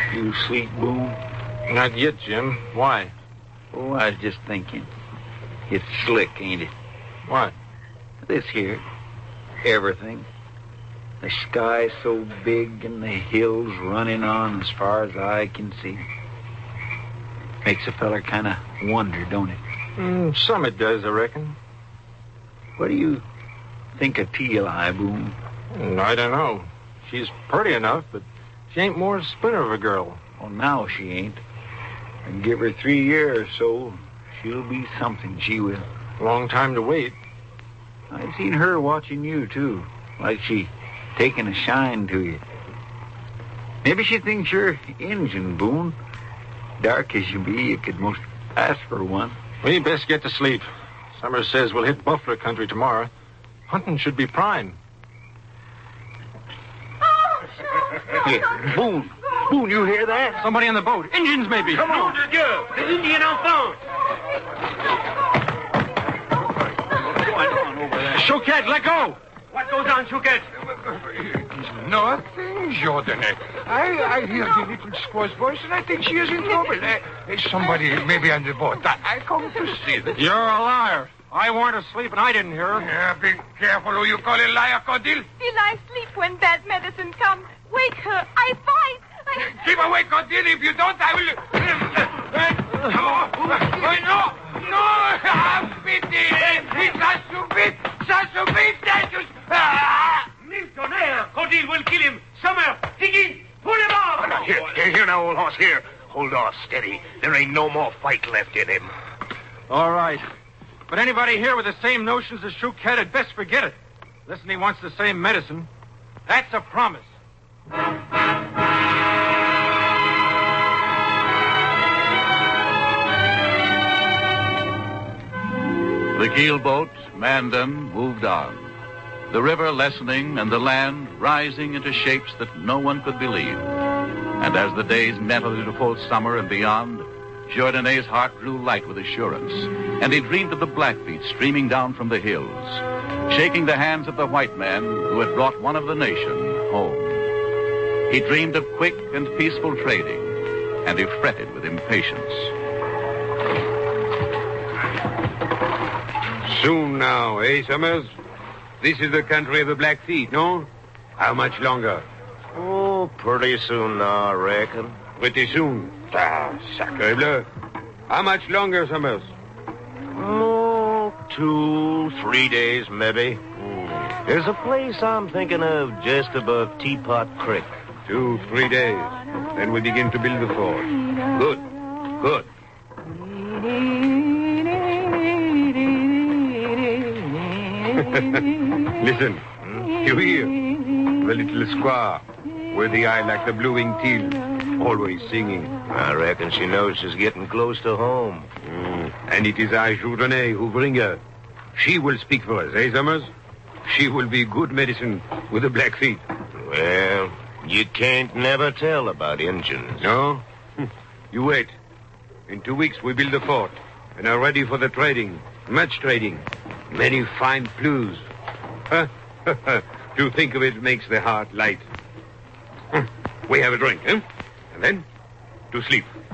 You sleep, Boone? Not yet, Jim. Why? Oh, I was just thinking. It's slick, ain't it? What? This here. Everything. The sky so big and the hills running on as far as I can see. Makes a feller kind of wonder, don't it? Some it does, I reckon. What do you think of Teal-Eye, Boone? I don't know. She's pretty enough, but she ain't more splinter of a girl. Well, now she ain't. And give her 3 years or so, she'll be something, she will. Long time to wait. I've seen her watching you, too. Like she taking a shine to you. Maybe she thinks you're Injun, Boone. Dark as you be, you could most ask for one. We best get to sleep. Summers says we'll hit buffalo country tomorrow. Hunting should be prime. Here, Boone. Boone, you hear that? Somebody on the boat. Indians, maybe. Come on. The Indian enfant. What's going on over there? Choquette, let go! What goes on, Choquette? Nothing, Jordan. I hear the little squaw's voice, and I think she is in trouble. Somebody maybe on the boat. I come to see that. You're a liar. I weren't asleep, and I didn't hear her. Yeah, be careful who you call a liar, Cordil. Still I sleep when bad medicine comes. Wake her. I fight. Keep away, Cordil. If you don't, I will... No! Have pity! Ça subit! Milton, Cordil will kill him. Summer, Higgins, pull him off! Here now, old horse, here. Hold on, steady. There ain't no more fight left in him. All right. But anybody here with the same notions as Choquette had best forget it. Listen, he wants the same medicine. That's a promise. The keelboat, Mandan, moved on. The river lessening and the land rising into shapes that no one could believe. And as the days nettled into full summer and beyond, Jourdain's heart grew light with assurance, and he dreamed of the Blackfeet streaming down from the hills, shaking the hands of the white man who had brought one of the nation home. He dreamed of quick and peaceful trading, and he fretted with impatience. Soon now, eh, Summers? This is the country of the Blackfeet, no? How much longer? Oh, pretty soon now, I reckon. Pretty soon. Sacre bleu. How much longer, Summers? Oh, 2-3 days, maybe. There's a place I'm thinking of just above Teapot Creek. 2-3 days. Then we begin to build the fort. Good. Listen. You hear? The little squaw, with the eye like the blue-winged teal, always singing. I reckon she knows she's getting close to home. And it is I, Jourdain, who bring her. She will speak for us, eh, Summers? She will be good medicine with the Blackfeet. Well, you can't never tell about Injuns. No? You wait. In 2 weeks, we build the fort and are ready for the trading. Much trading. Many fine flues. To think of it makes the heart light. We have a drink, eh? And then, to sleep.